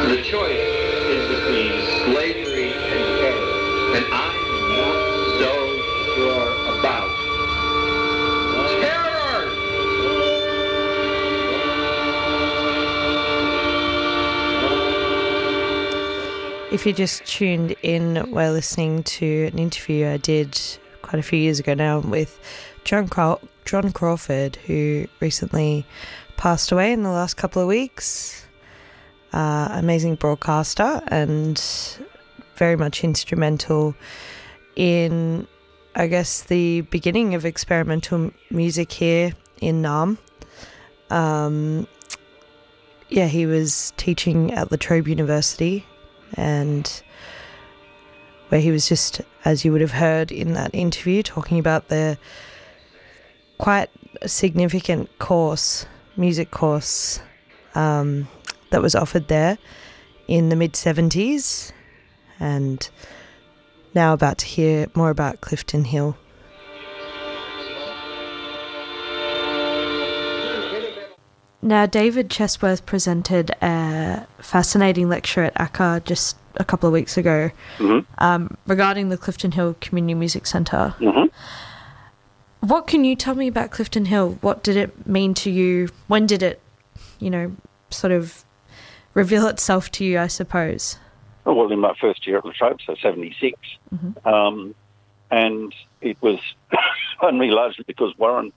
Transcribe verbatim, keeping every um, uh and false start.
The choice is between slavery and terror, and I'm not so sure about terror. If you just tuned in, we're listening to an interview I did quite a few years ago now with John, Craw- John Crawford, who recently passed away in the last couple of weeks. Uh, amazing broadcaster and very much instrumental in, I guess, the beginning of experimental music here in Naarm. Um, yeah, he was teaching at La Trobe University, and where he was just, as you would have heard in that interview, talking about the quite significant course, music course, um, that was offered there in the mid-seventies, and now about to hear more about Clifton Hill. Now, David Chesworth presented a fascinating lecture at A C C A just a couple of weeks ago, mm-hmm. um, regarding the Clifton Hill Community Music Centre. Mm-hmm. What can you tell me about Clifton Hill? What did it mean to you? When did it, you know, sort of reveal itself to you, I suppose? Oh, well, in my first year at La Trobe, so seventy-six. Mm-hmm. Um, and it was only largely because Warren